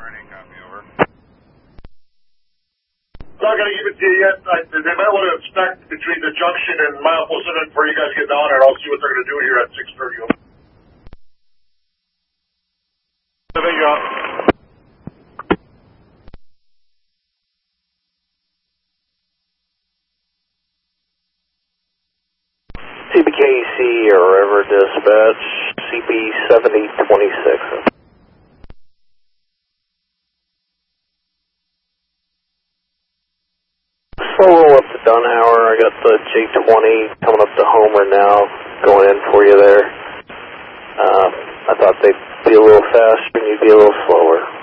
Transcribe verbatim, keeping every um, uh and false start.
Alrighty, copy, over. Not going to give it to you yet. I, they might want to inspect between the junction and Milepost Inlet before you guys get down there. I'll see what they're going to do here at six thirty. There you go. C B K E C or River Dispatch, C B seventy twenty-six. Slow roll up to Dunhauer. I got the J twenty coming up to Homer now, going in for you there. Uh, I thought they'd be a little faster and you'd be a little slower.